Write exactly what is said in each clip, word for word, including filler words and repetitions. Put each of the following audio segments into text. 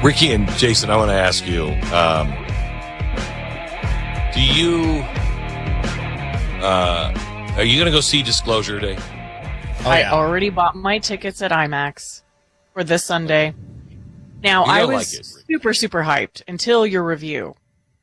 Ricky and Jason, I want to ask you, um, do you, uh, are you going to go see Disclosure Day? Oh, I yeah. already bought my tickets at IMAX for this Sunday. Now, I was like it, super, super hyped until your review.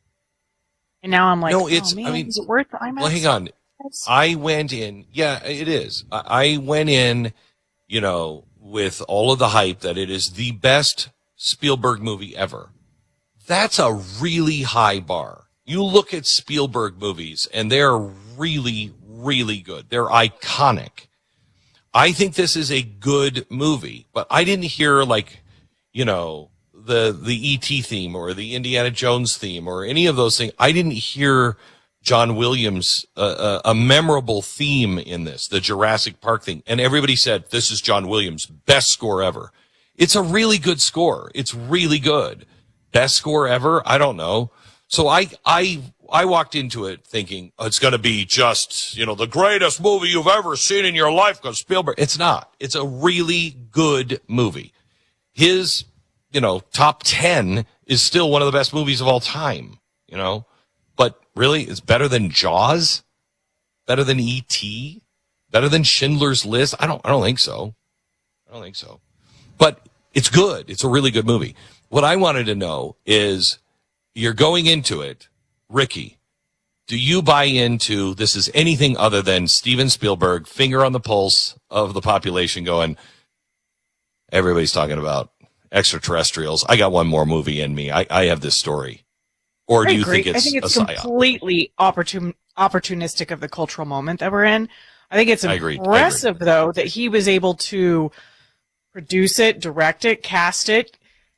And now I'm like, No, it's- oh, man, I mean, is it worth the IMAX? Well, hang on. tickets? I went in, yeah, it is. I, I went in, you know, with all of the hype that it is the best Spielberg movie ever. That's a really high bar. You look at Spielberg movies and they're really, really good. They're iconic. I think this is a good movie, but I didn't hear like, you know, the, the E T theme or the Indiana Jones theme or any of those things. I didn't hear John Williams, uh, a, a memorable theme in this, the Jurassic Park thing. And everybody said, this is John Williams' best score ever. It's a really good score. It's really good. Best score ever? I don't know. So I, I, I walked into it thinking oh, it's going to be just, you know, the greatest movie you've ever seen in your life because Spielberg. It's not. It's a really good movie. His, you know, top ten is still one of the best movies of all time, you know, but really it's better than Jaws, better than E T, better than Schindler's List. I don't, I don't think so. I don't think so, but it's good. It's a really good movie. What I wanted to know is you're going into it, Ricky, do you buy into this is anything other than Steven Spielberg, finger on the pulse of the population going, everybody's talking about extraterrestrials. I got one more movie in me. I, I have this story. Or do I you agree. think it's I think it's a psyop? completely opportun- opportunistic of the cultural moment that we're in. I think it's I agree. I impressive, though, that he was able to produce it, direct it, cast it.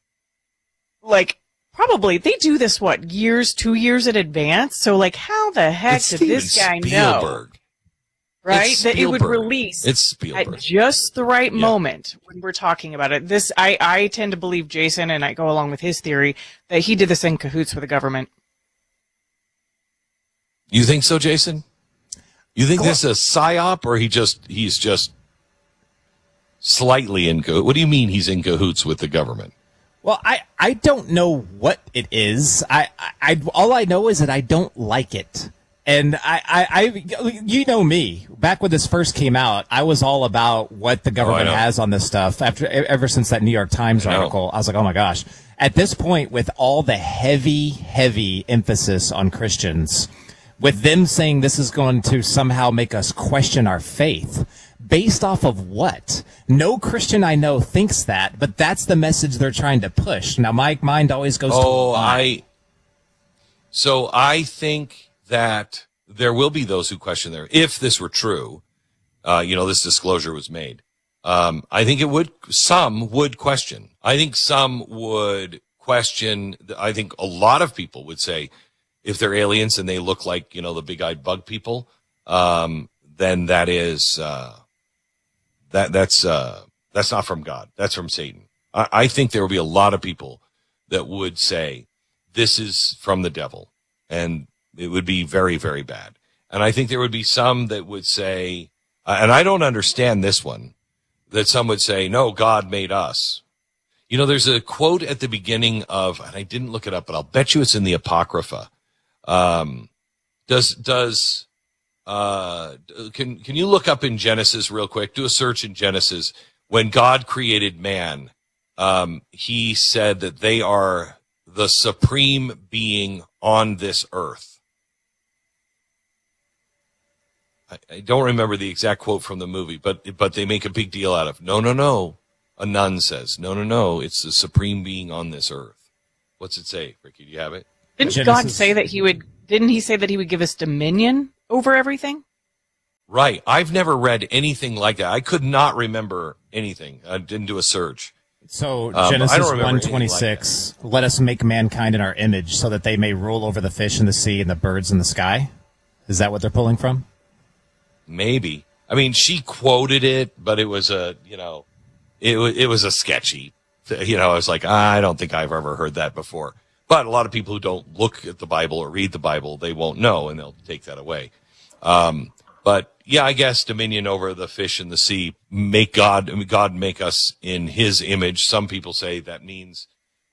Like, probably, they do this, what, years, two years in advance? So, like, how the heck It's did Steven this guy know? Spielberg. Right? It's That it would Spielberg. release It's Spielberg. at just the right Yeah. moment when we're talking about it. This, I, I tend to believe Jason, and I go along with his theory, that he did this in cahoots with the government. You think so, Jason? You think this is a psyop, or he just he's just slightly in cahoots? What do you mean he's in cahoots with the government? Well, I, I don't know what it is. I, I, I all I know is that I don't like it. And I, I, I, you know me. Back when this first came out, I was all about what the government know. has on this stuff. After ever since that New York Times I know. article, I was like, oh my gosh. At this point, with all the heavy, heavy emphasis on Christians, with them saying this is going to somehow make us question our faith, based off of what? No Christian I know thinks that, but that's the message they're trying to push. Now, my mind always goes Oh, to I. So I think that there will be those who question there. If this were true, uh, you know, this disclosure was made. Um, I think it would. Some would question. I think some would question. I think a lot of people would say, if they're aliens and they look like, you know, the big-eyed bug people, um, then that is uh, that that's uh, that's not from God. That's from Satan. I, I think there will be a lot of people that would say this is from the devil, and it would be very, very bad. And I think there would be some that would say, uh, and I don't understand this one, that some would say, no, God made us. You know, there's a quote at the beginning of, and I didn't look it up, but I'll bet you it's in the Apocrypha. Um, does, does, uh, can, can you look up in Genesis real quick? Do a search in Genesis. When God created man, um, he said that they are the supreme being on this earth. I, I don't remember the exact quote from the movie, but, but they make a big deal out of, no, no, no. A nun says, no, no, no. It's the supreme being on this earth. What's it say, Ricky? Do you have it? Didn't Genesis. God say that he would, didn't he say that he would give us dominion over everything? Right. I've never read anything like that. I could not remember anything. I didn't do a search. So Um, I Genesis don't remember one anything twenty-six, let us make mankind in our image so that they may rule over the fish in the sea and the birds in the sky. Is that what they're pulling from? Maybe. I mean, she quoted it, but it was a, you know, it was, it was a sketchy, you know, I was like, I don't think I've ever heard that before. But a lot of people who don't look at the Bible or read the Bible, they won't know, and they'll take that away. Um, but yeah, I guess dominion over the fish in the sea, make God, I mean, God make us in his image. Some people say that means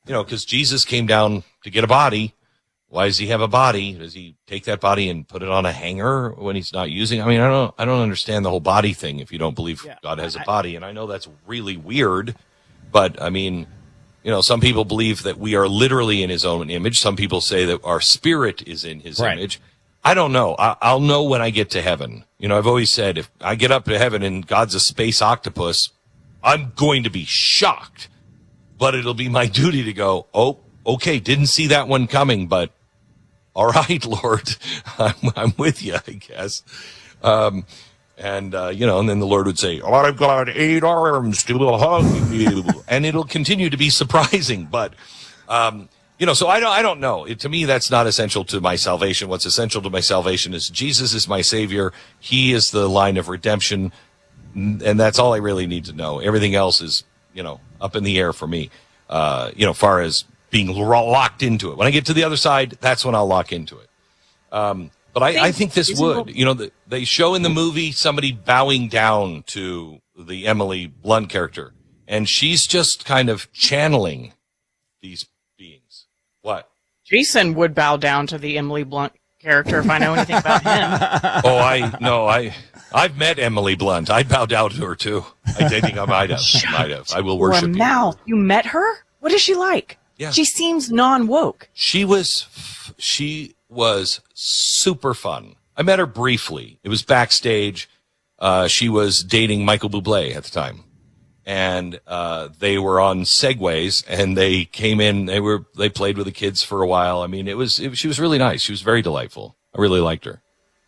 you know, because Jesus came down to get a body. Why does he have a body? Does he take that body and put it on a hanger when he's not using? I mean, I don't, I don't understand the whole body thing if you don't believe Yeah, God has a I- body. And I know that's really weird, but I mean, you know, some people believe that we are literally in his own image. Some people say that our spirit is in his Right. image. I don't know. I, I'll know when I get to heaven. You know, I've always said if I get up to heaven and God's a space octopus, I'm going to be shocked, but it'll be my duty to go, oh, okay, didn't see that one coming, but all right, Lord, I'm, I'm with you, I guess. Um, and, uh, you know, and then the Lord would say, oh, I've got eight arms to hug you. And it'll continue to be surprising. But, um, you know, so I don't, I don't know. It, to me, that's not essential to my salvation. What's essential to my salvation is Jesus is my Savior. He is the line of redemption. And that's all I really need to know. Everything else is, you know, up in the air for me, uh, you know, far as being locked into it. When I get to the other side, that's when I'll lock into it. Um, but I, I think this would, you know, the, they show in the movie somebody bowing down to the Emily Blunt character, and she's just kind of channeling these beings. What? Jason would bow down to the Emily Blunt character if I know anything about him. Oh, I no, I I've met Emily Blunt. I'd bow down to her too. I, I think I might have. I might have. I will worship Your you. mouth. You met her? What is she like? Yeah. She seems non-woke. She was, she was super fun. I met her briefly. It was backstage. Uh, she was dating Michael Bublé at the time. And, uh, they were on Segways and they came in, they were, they played with the kids for a while. I mean, it was, it, she was really nice. She was very delightful. I really liked her.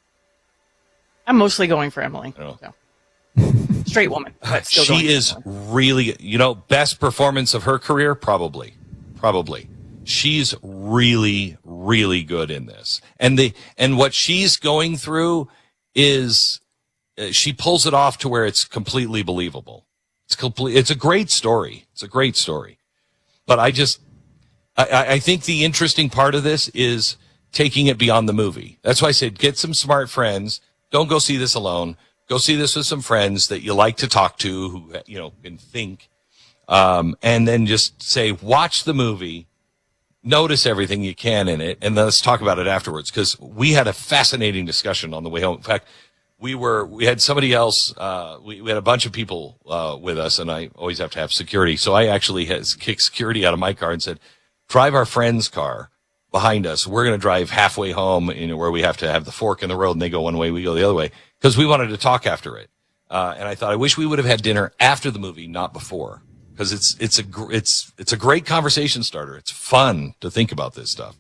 I'm mostly going for Emily. I know. So. Straight woman, but still going She for is her. really, you know, best performance of her career? Probably. Probably. She's really, really good in this. And the, and what she's going through is, uh, she pulls it off to where it's completely believable. It's complete, it's a great story. It's a great story. But I just, I, I think the interesting part of this is taking it beyond the movie. That's why I said, get some smart friends. Don't go see this alone. Go see this with some friends that you like to talk to, who, you know, can think. Um, and then just say, watch the movie, notice everything you can in it, and then let's talk about it afterwards. Because we had a fascinating discussion on the way home. In fact, we were, we had somebody else, uh, we, we had a bunch of people, uh, with us, and I always have to have security. So I actually had kicked security out of my car and said, drive our friend's car behind us. We're going to drive halfway home, you know, where we have to have the fork in the road and they go one way, we go the other way. Because we wanted to talk after it. Uh, and I thought, I wish we would have had dinner after the movie, not before. Because it's, it's a, gr- it's, it's a great conversation starter. It's fun to think about this stuff.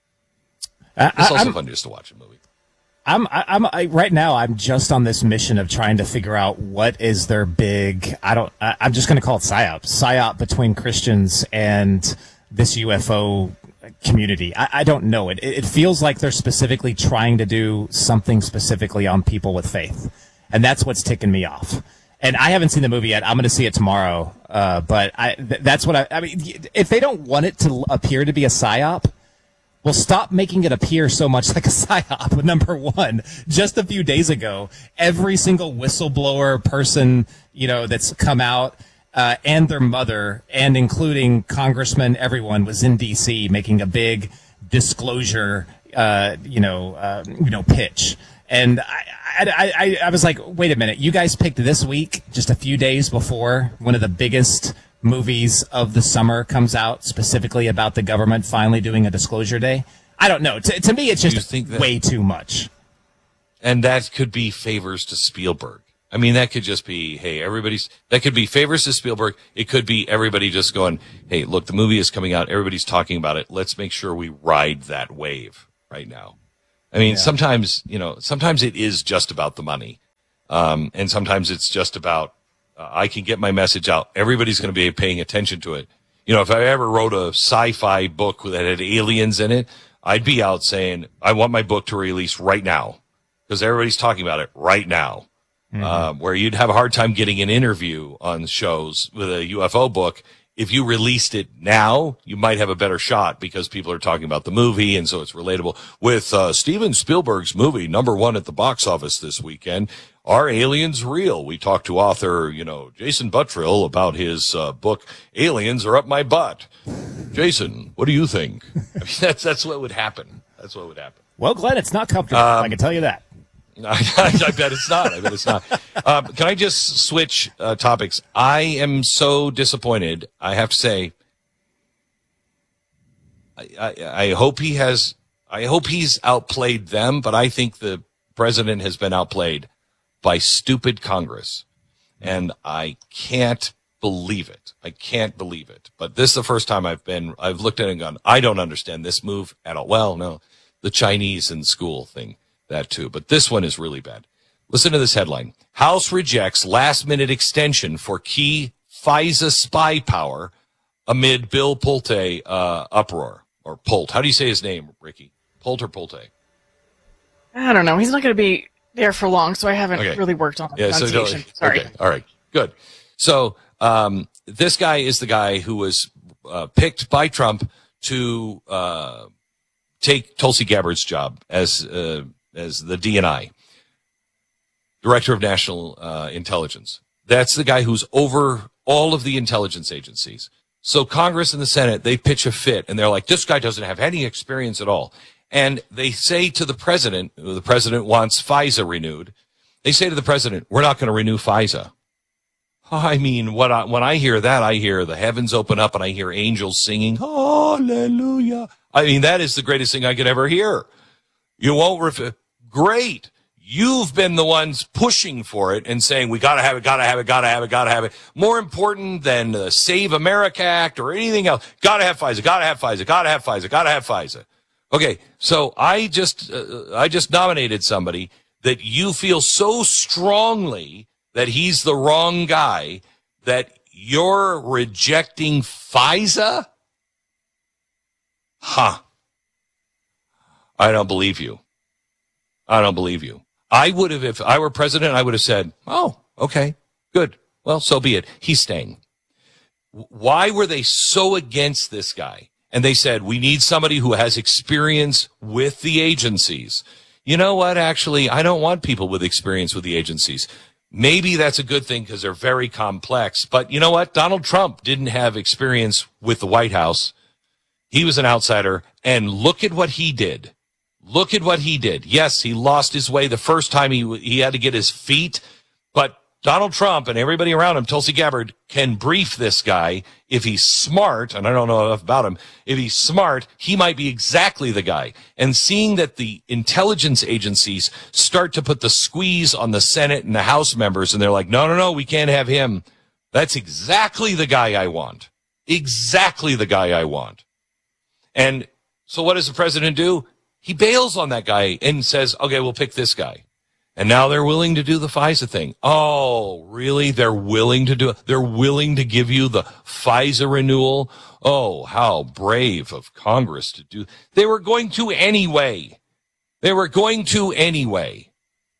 I, It's I- also I'm, fun just to watch a movie. I'm, I- I'm, I, right now, I'm just on this mission of trying to figure out what is their big, I don't, I, I'm just going to call it PSYOP, PSYOP between Christians and this U F O community. I, I don't know. It, it feels like they're specifically trying to do something specifically on people with faith. And that's what's ticking me off. And I haven't seen the movie yet. I'm going to see it tomorrow. Uh, but I, th- that's what I, I mean, if they don't want it to appear to be a PSYOP, well, stop making it appear so much like a PSYOP, number one. Just a few days ago, every single whistleblower person, you know, that's come out, uh, and their mother, and including congressmen, everyone was in D C making a big disclosure, uh, you know, uh, you know, pitch. And I, I, I, I was like, wait a minute, you guys picked this week, just a few days before one of the biggest movies of the summer comes out, specifically about the government finally doing a disclosure day. I don't know. To, to me, it's You just think that- way too much. And that could be favors to Spielberg. I mean, that could just be, hey, everybody's, that could be favors to Spielberg. It could be everybody just going, hey, look, the movie is coming out. Everybody's talking about it. Let's make sure we ride that wave right now. I mean, Yeah. sometimes, you know, sometimes it is just about the money. Um, and sometimes it's just about, uh, I can get my message out. Everybody's going to be paying attention to it. You know, if I ever wrote a sci-fi book that had aliens in it, I'd be out saying, I want my book to release right now because everybody's talking about it right now. Mm-hmm. Um, where you'd have a hard time getting an interview on shows with a U F O book. If you released it now, you might have a better shot because people are talking about the movie, and so it's relatable. With uh, Steven Spielberg's movie, number one at the box office this weekend, Are Aliens Real? We talked to author, you know, Jason Buttrill about his uh, book, Aliens Are Up My Butt. Jason, what do you think? I mean, that's that's what would happen. That's what would happen. Well, Glenn, it's not comfortable. Um, I can tell you that. I, I bet it's not. I bet it's not. Um, can I just switch uh, topics? I am so disappointed. I have to say. I, I, I hope he has. I hope he's outplayed them, but I think the president has been outplayed by stupid Congress, and I can't believe it. I can't believe it. But this is the first time I've been. I've looked at it and gone, I don't understand this move at all. Well, no, the Chinese in school thing. That too, but this one is really bad. Listen to this headline. House rejects last-minute extension for key FISA spy power amid Bill Pulte uh, uproar. Or Pult. How do you say his name, Ricky? Pult or Pulte? I don't know. He's not going to be there for long, so I haven't Okay. really worked on the Yeah, so pronunciation. Sorry. Okay, all right, good. So um, this guy is the guy who was uh, picked by Trump to uh, take Tulsi Gabbard's job as uh, as the D N I, Director of National uh, Intelligence. That's the guy who's over all of the intelligence agencies. So Congress and the Senate, they pitch a fit, and they're like, this guy doesn't have any experience at all. And they say to the president, the president wants FISA renewed. They say to the president, we're not going to renew FISA. I mean, what I, when I hear that, I hear the heavens open up and I hear angels singing, hallelujah. I mean, that is the greatest thing I could ever hear. You won't ref- Great. You've been the ones pushing for it and saying, we got to have it, got to have it, got to have it, got to have it. More important than the Save America Act or anything else. Got to have FISA, got to have FISA, got to have FISA, got to have FISA. Okay, so I just uh, I just nominated somebody that you feel so strongly that he's the wrong guy that you're rejecting FISA? Huh. I don't believe you. I don't believe you. I would have, if I were president, I would have said, oh, okay, good. Well, so be it. He's staying. Why were they so against this guy? And they said, we need somebody who has experience with the agencies. You know what? Actually, I don't want people with experience with the agencies. Maybe that's a good thing because they're very complex. But you know what? Donald Trump didn't have experience with the White House. He was an outsider. And look at what he did. Look at what he did. Yes, he lost his way the first time he he had to get his feet. But Donald Trump and everybody around him, Tulsi Gabbard, can brief this guy. If he's smart, and I don't know enough about him, if he's smart, he might be exactly the guy. And seeing that the intelligence agencies start to put the squeeze on the Senate and the House members, and they're like, no, no, no, we can't have him. That's exactly the guy I want. Exactly the guy I want. And so what does the president do? He bails on that guy and says, okay, we'll pick this guy. And now they're willing to do the FISA thing. Oh, really? They're willing to do it? They're willing to give you the FISA renewal? Oh, how brave of Congress to do. They were going to anyway. They were going to anyway.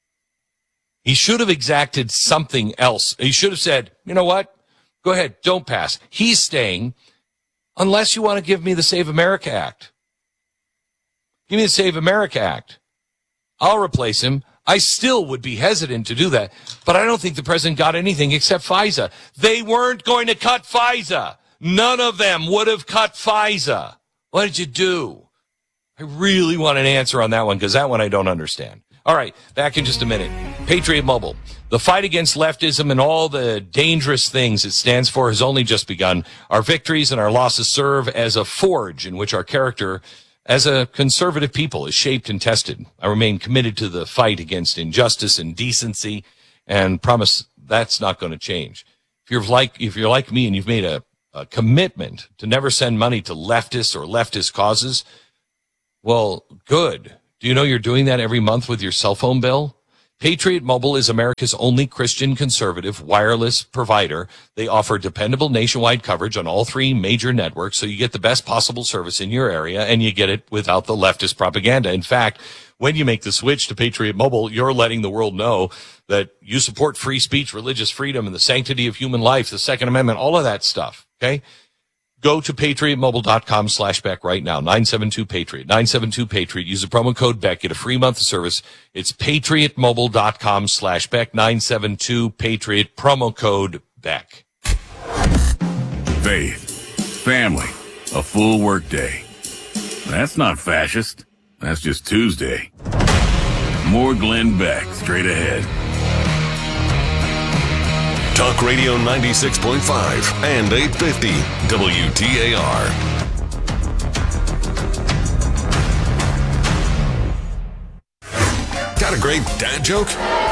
He should have exacted something else. He should have said, you know what? Go ahead, don't pass. He's staying unless you want to give me the Save America Act. Give me the Save America Act. I'll replace him. I still would be hesitant to do that, but I don't think the president got anything except FISA. They weren't going to cut FISA. None of them would have cut FISA. What did you do? I really want an answer on that one because that one I don't understand. All right, back in just a minute. Patriot Mobile. The fight against leftism and all the dangerous things it stands for has only just begun. Our victories and our losses serve as a forge in which our character as a conservative people is shaped and tested. I remain committed to the fight against injustice and decency and promise that's not going to change. If you're like, if you're like me and you've made a, a commitment to never send money to leftists or leftist causes, well, good. Do you know you're doing that every month with your cell phone bill? Patriot Mobile is America's only Christian conservative wireless provider. They offer dependable nationwide coverage on all three major networks, so you get the best possible service in your area, and you get it without the leftist propaganda. In fact, when you make the switch to Patriot Mobile, you're letting the world know that you support free speech, religious freedom, and the sanctity of human life, the Second Amendment, all of that stuff, okay? Go to patriotmobile.com slash Beck right now. nine seven two Patriot. nine seven two Patriot. Use the promo code Beck. Get a free month of service. It's patriotmobile.com slash Beck. nine seven two Patriot. Promo code Beck. Faith, family, a full workday. That's not fascist. That's just Tuesday. More Glenn Beck straight ahead. Talk Radio ninety-six point five and eight fifty W T A R. Got a great dad joke?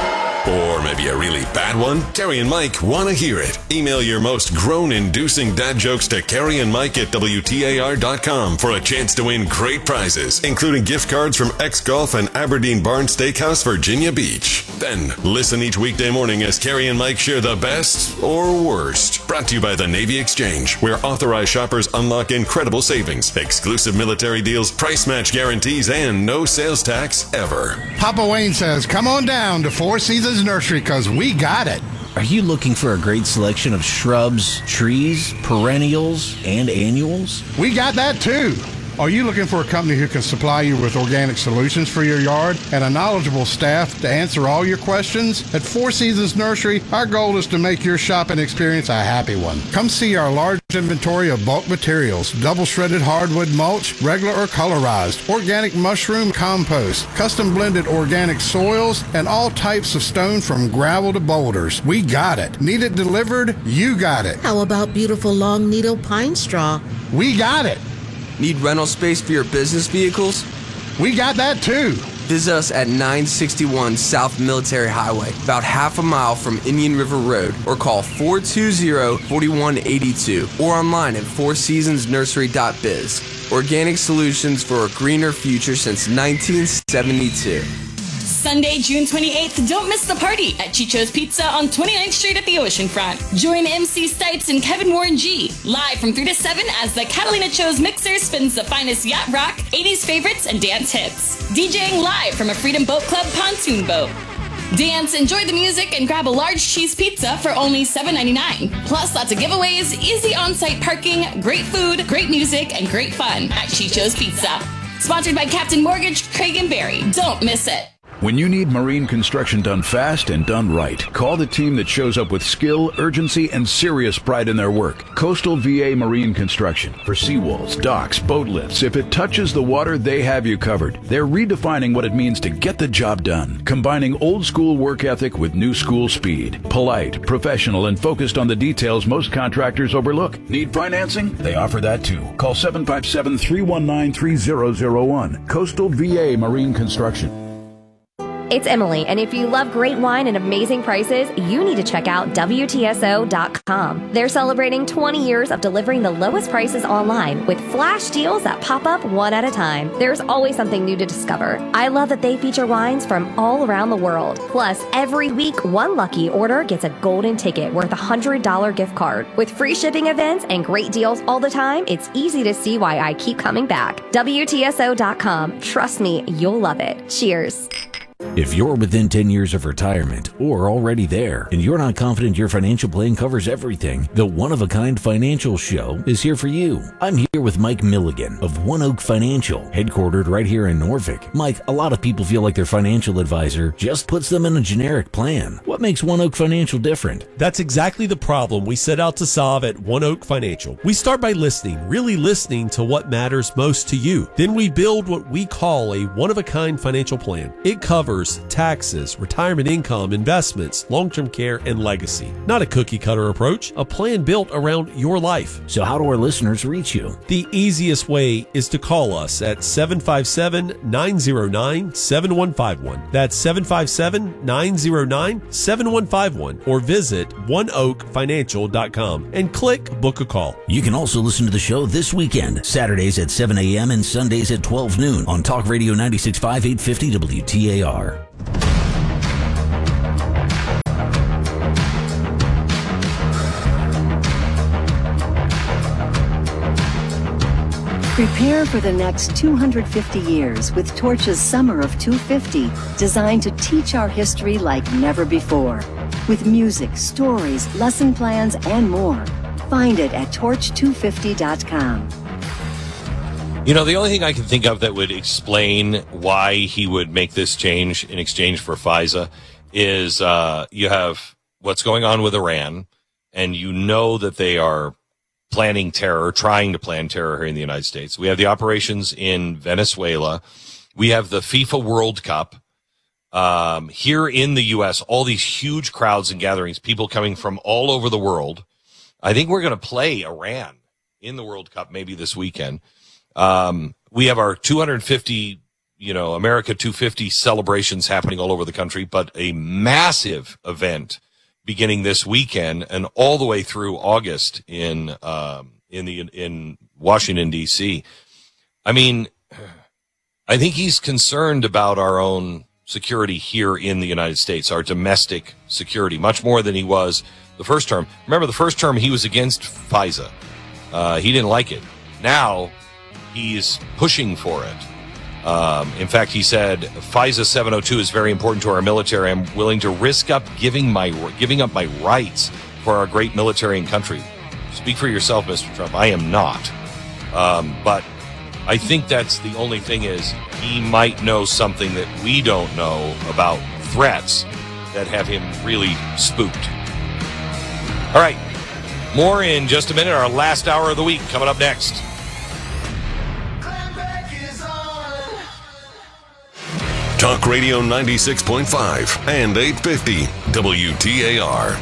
Or maybe a really bad one? Carrie and Mike want to hear it. Email your most groan-inducing dad jokes to Carrie and Mike at W T A R dot com for a chance to win great prizes, including gift cards from X Golf and Aberdeen Barn Steakhouse, Virginia Beach. Then, listen each weekday morning as Carrie and Mike share the best or worst. Brought to you by the Navy Exchange, where authorized shoppers unlock incredible savings, exclusive military deals, price match guarantees, and no sales tax ever. Papa Wayne says, come on down to Four Seasons Nursery, because we got it. Are you looking for a great selection of shrubs, trees, perennials, and annuals? We got that too. Are you looking for a company who can supply you with organic solutions for your yard and a knowledgeable staff to answer all your questions? At Four Seasons Nursery, our goal is to make your shopping experience a happy one. Come see our large inventory of bulk materials, double shredded hardwood mulch, regular or colorized, organic mushroom compost, custom blended organic soils, and all types of stone from gravel to boulders. We got it. Need it delivered? You got it. How about beautiful long needle pine straw? We got it. Need rental space for your business vehicles? We got that too. Visit us at nine sixty-one South Military Highway, about half a mile from Indian River Road, or call four two zero, four one eight two, or online at four seasons nursery dot biz. Organic solutions for a greener future since nineteen seventy-two. Sunday, June twenty-eighth, don't miss the party at Chicho's Pizza on twenty-ninth Street at the Oceanfront. Join M C Stipes and Kevin Warren G live from three to seven as the Catalina Cho's Mixer spins the finest yacht rock, eighties favorites, and dance hits. DJing live from a Freedom Boat Club pontoon boat. Dance, enjoy the music, and grab a large cheese pizza for only seven ninety-nine. Plus, lots of giveaways, easy on-site parking, great food, great music, and great fun at Chicho's Pizza. Sponsored by Captain Mortgage, Craig and Barry. Don't miss it. When you need marine construction done fast and done right, call the team that shows up with skill, urgency, and serious pride in their work. Coastal V A Marine Construction. For seawalls, docks, boat lifts, if it touches the water, they have you covered. They're redefining what it means to get the job done, combining old school work ethic with new school speed. Polite, professional, and focused on the details most contractors overlook. Need financing? They offer that too. Call seven five seven, three one nine, three zero zero one. Coastal V A Marine Construction. It's Emily, and if you love great wine and amazing prices, you need to check out W T S O dot com. They're celebrating twenty years of delivering the lowest prices online with flash deals that pop up one at a time. There's always something new to discover. I love that they feature wines from all around the world. Plus, every week, one lucky order gets a golden ticket worth a one hundred dollars gift card. With free shipping events and great deals all the time, it's easy to see why I keep coming back. W T S O dot com. Trust me, you'll love it. Cheers. If you're within ten years of retirement or already there and you're not confident your financial plan covers everything, the One of a Kind Financial Show is here for you. I'm here with Mike Milligan of One Oak Financial, headquartered right here in Norfolk. Mike, a lot of people feel like their financial advisor just puts them in a generic plan. What makes One Oak Financial different? That's exactly the problem we set out to solve at One Oak Financial. We start by listening, really listening to what matters most to you. Then we build what we call a one-of-a-kind financial plan. It covers taxes, retirement income, investments, long-term care, and legacy. Not a cookie-cutter approach, a plan built around your life. So how do our listeners reach you? The easiest way is to call us at seven five seven, nine zero nine, seven one five one. That's seven five seven, nine zero nine, seven one five one. Or visit one oak financial dot com and click Book a Call. You can also listen to the show this weekend, Saturdays at seven a.m. and Sundays at twelve noon on Talk Radio ninety-six point five, eight fifty W T A R. Prepare for the next two hundred fifty years with Torch's Summer of two fifty, designed to teach our history like never before. With music, stories, lesson plans, and more. Find it at torch two fifty dot com. You know, the only thing I can think of that would explain why he would make this change in exchange for FISA is uh, you have what's going on with Iran, and you know that they are planning terror, trying to plan terror here in the United States. We have the operations in Venezuela. We have the FIFA World Cup. Um, here in the U S, all these huge crowds and gatherings, people coming from all over the world. I think we're going to play Iran in the World Cup maybe this weekend. Um, we have our two hundred fifty, you know, America two fifty celebrations happening all over the country, but a massive event beginning this weekend and all the way through August in, um, in the, in Washington, D C. I mean, I think he's concerned about our own security here in the United States, our domestic security, much more than he was the first term. Remember, the first term he was against FISA. Uh, he didn't like it. Now he's pushing for it. Um, in fact, he said FISA seven oh two is very important to our military. I'm willing to risk up giving my giving up my rights for our great military and country. Speak for yourself, Mister Trump. I am not. Um, but I think that's the only thing is he might know something that we don't know about threats that have him really spooked. All right. More in just a minute. Our last hour of the week coming up next. Talk Radio ninety-six point five and eight fifty W T A R.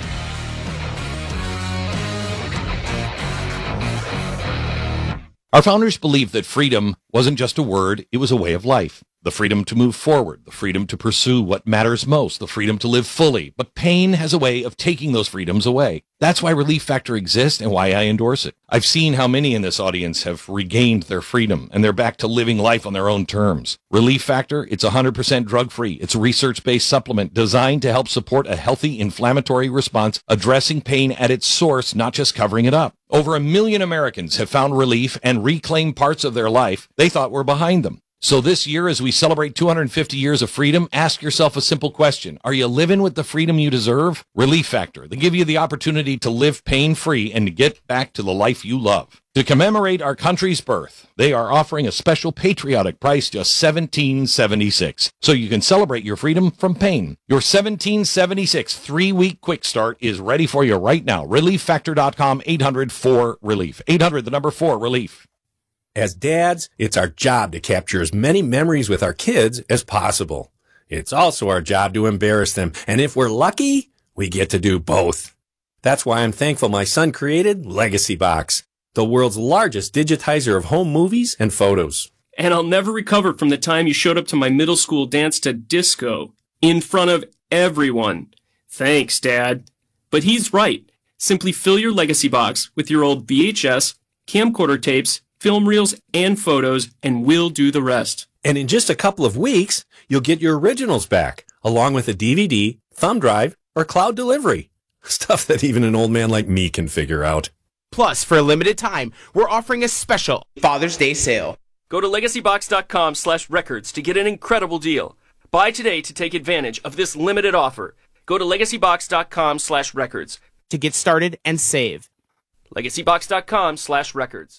Our founders believed that freedom wasn't just a word, it was a way of life. The freedom to move forward, the freedom to pursue what matters most, the freedom to live fully. But pain has a way of taking those freedoms away. That's why Relief Factor exists and why I endorse it. I've seen how many in this audience have regained their freedom and they're back to living life on their own terms. Relief Factor, it's one hundred percent drug-free. It's a research-based supplement designed to help support a healthy inflammatory response, addressing pain at its source, not just covering it up. Over a million Americans have found relief and reclaimed parts of their life they thought were behind them. So this year, as we celebrate two hundred fifty years of freedom, ask yourself a simple question. Are you living with the freedom you deserve? Relief Factor. They give you the opportunity to live pain-free and to get back to the life you love. To commemorate our country's birth, they are offering a special patriotic price, just seventeen dollars and seventy-six cents. So you can celebrate your freedom from pain. Your seventeen dollars and seventy-six cents three-week quick start is ready for you right now. relief factor dot com, eight hundred four relief. eight hundred, the number four, relief. As dads, it's our job to capture as many memories with our kids as possible. It's also our job to embarrass them, and if we're lucky, we get to do both. That's why I'm thankful my son created Legacy Box, the world's largest digitizer of home movies and photos. And I'll never recover from the time you showed up to my middle school dance to disco in front of everyone. Thanks, Dad. But he's right. Simply fill your Legacy Box with your old V H S, camcorder tapes, film reels, and photos, and we'll do the rest. And in just a couple of weeks, you'll get your originals back, along with a D V D, thumb drive, or cloud delivery. Stuff that even an old man like me can figure out. Plus, for a limited time, we're offering a special Father's Day sale. Go to legacy box dot com slash records to get an incredible deal. Buy today to take advantage of this limited offer. Go to legacy box dot com slash records to get started and save. legacy box dot com slash records.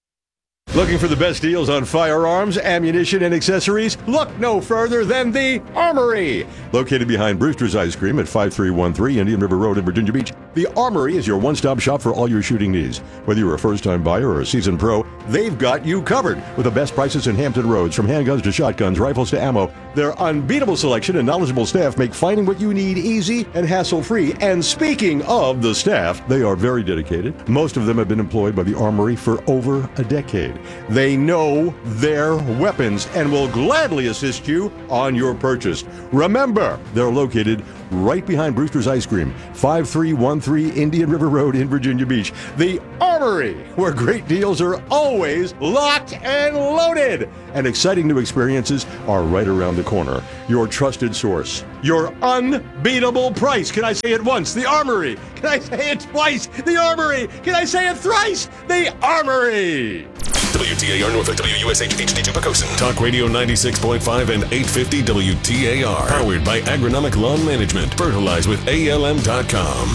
Looking for the best deals on firearms, ammunition, and accessories? Look no further than the Armory! Located behind Brewster's Ice Cream at five three one three Indian River Road in Virginia Beach, the Armory is your one-stop shop for all your shooting needs. Whether you're a first-time buyer or a seasoned pro, they've got you covered with the best prices in Hampton Roads. From handguns to shotguns, rifles to ammo, their unbeatable selection and knowledgeable staff make finding what you need easy and hassle-free. And speaking of the staff, they are very dedicated. Most of them have been employed by the Armory for over a decade. They know their weapons and will gladly assist you on your purchase. Remember, they're located right behind Brewster's Ice Cream, five three one three Indian River Road in Virginia Beach. The Armory, where great deals are always locked and loaded. And exciting new experiences are right around the corner. Your trusted source. Your unbeatable price. Can I say it once? The Armory. Can I say it twice? The Armory. Can I say it thrice? The Armory. W T A R Norfolk, W U S H H D two Pocosin. Talk Radio ninety-six point five and eight fifty W T A R. Powered by Agronomic Lawn Management. Fertilize with A L M dot com.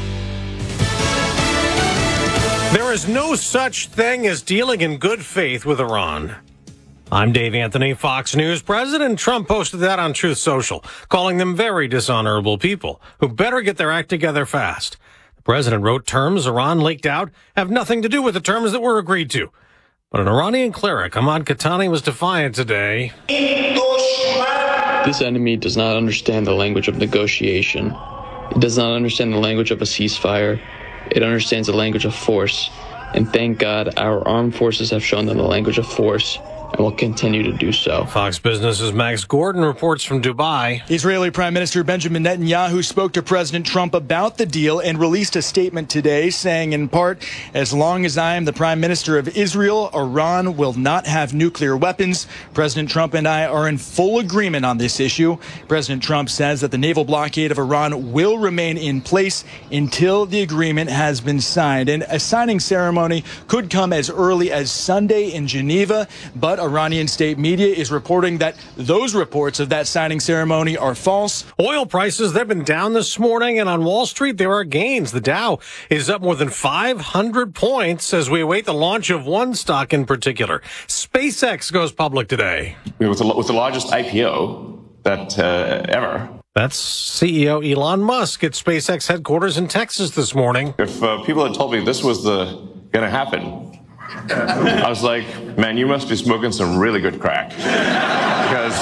There is no such thing as dealing in good faith with Iran. I'm Dave Anthony, Fox News. President Trump posted that on Truth Social, calling them very dishonorable people who better get their act together fast. The president wrote terms Iran leaked out have nothing to do with the terms that were agreed to. But an Iranian cleric, Ahmad Khatani, was defiant today. This enemy does not understand the language of negotiation. It does not understand the language of a ceasefire. It understands the language of force. And thank God our armed forces have shown them the language of force and will continue to do so. Fox Business's Max Gordon reports from Dubai. Israeli Prime Minister Benjamin Netanyahu spoke to President Trump about the deal and released a statement today saying, in part, as long as I am the Prime Minister of Israel, Iran will not have nuclear weapons. President Trump and I are in full agreement on this issue. President Trump says that the naval blockade of Iran will remain in place until the agreement has been signed. And a signing ceremony could come as early as Sunday in Geneva, but Iranian state media is reporting that those reports of that signing ceremony are false. Oil prices, they've been down this morning, and on Wall Street, there are gains. The Dow is up more than five hundred points as we await the launch of one stock in particular. SpaceX goes public today. It was the, was the largest I P O that uh, ever. That's C E O Elon Musk at SpaceX headquarters in Texas this morning. If uh, people had told me this was the going to happen, I was like, man, you must be smoking some really good crack. Because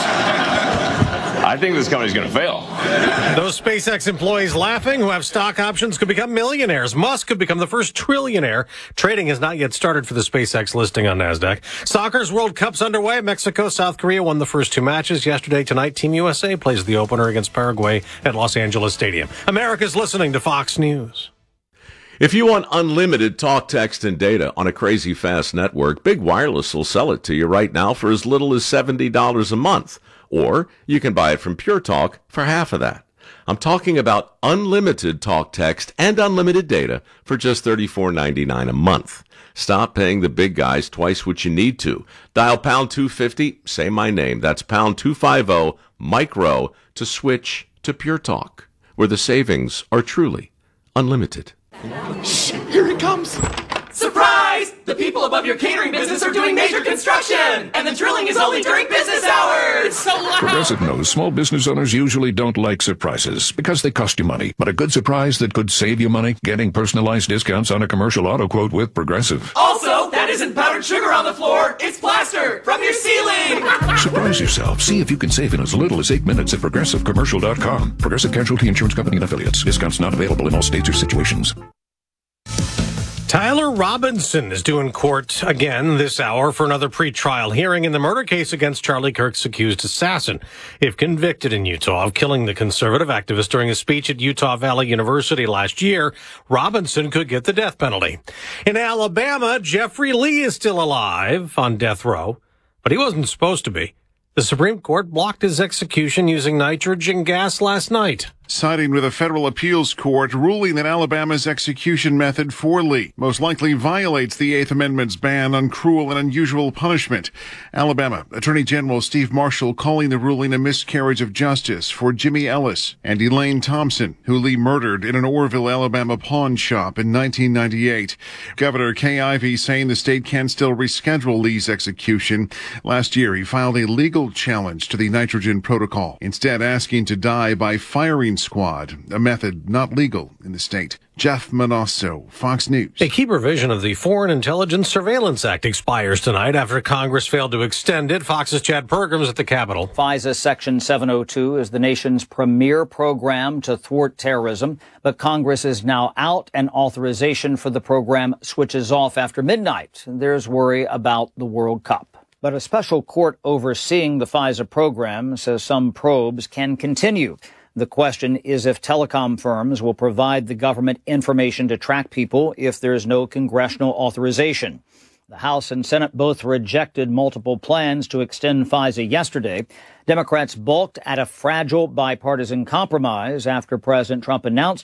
I think this company's going to fail. Those SpaceX employees laughing who have stock options could become millionaires. Musk could become the first trillionaire. Trading has not yet started for the SpaceX listing on NASDAQ. Soccer's World Cup's underway. Mexico, South Korea won the first two matches yesterday. Tonight, Team U S A plays the opener against Paraguay at Los Angeles Stadium. America's listening to Fox News. If you want unlimited talk, text, and data on a crazy fast network, Big Wireless will sell it to you right now for as little as seventy dollars a month. Or you can buy it from Pure Talk for half of that. I'm talking about unlimited talk, text, and unlimited data for just thirty-four ninety-nine a month. Stop paying the big guys twice what you need to. Dial pound two fifty, say my name. That's pound two fifty, Mike Rowe, to switch to Pure Talk, where the savings are truly unlimited. Shh, here it comes. Surprise! The people above your catering business are doing major construction, and the drilling is only during business hours. It's so loud. Progressive knows small business owners usually don't like surprises because they cost you money. But a good surprise that could save you money, getting personalized discounts on a commercial auto quote with Progressive. Also, that isn't powdered sugar on the floor. It's plaster from your ceiling. Surprise yourself. See if you can save in as little as eight minutes at progressive commercial dot com. Progressive Casualty Insurance Company and Affiliates. Discounts not available in all states or situations. Tyler Robinson is due in court again this hour for another pretrial hearing in the murder case against Charlie Kirk's accused assassin. If convicted in Utah of killing the conservative activist during a speech at Utah Valley University last year, Robinson could get the death penalty. In Alabama, Jeffrey Lee is still alive on death row, but he wasn't supposed to be. The Supreme Court blocked his execution using nitrogen gas last night. Siding with a federal appeals court ruling that Alabama's execution method for Lee most likely violates the Eighth Amendment's ban on cruel and unusual punishment. Alabama Attorney General Steve Marshall calling the ruling a miscarriage of justice for Jimmy Ellis and Elaine Thompson, who Lee murdered in an Orrville, Alabama pawn shop in nineteen ninety-eight. Governor Kay Ivey saying the state can still reschedule Lee's execution. Last year, he filed a legal challenge to the nitrogen protocol, instead asking to die by firing squad, a method not legal in the state. Jeff Manasso, Fox News. A key provision of the Foreign Intelligence Surveillance Act expires tonight after Congress failed to extend it. Fox's Chad Perkins at the Capitol. FISA Section seven oh two is the nation's premier program to thwart terrorism, but Congress is now out and authorization for the program switches off after midnight. There's worry about the World Cup. But a special court overseeing the FISA program says some probes can continue. The question is if telecom firms will provide the government information to track people if there's no congressional authorization. The House and Senate both rejected multiple plans to extend FISA yesterday. Democrats balked at a fragile bipartisan compromise after President Trump announced